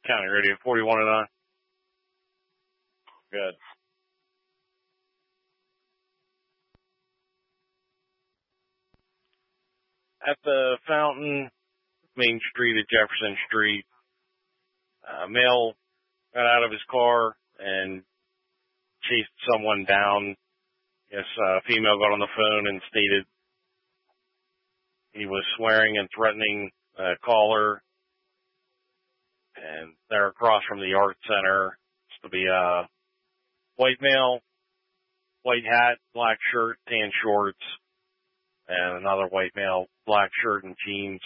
County Radio 4109. Good. At the fountain, Main Street at Jefferson Street, male got out of his car and chased someone down. Yes, a female got on the phone and stated he was swearing and threatening a caller. And they're across from the art center. It's to be a white male, white hat, black shirt, tan shorts, and another white male, black shirt and jeans.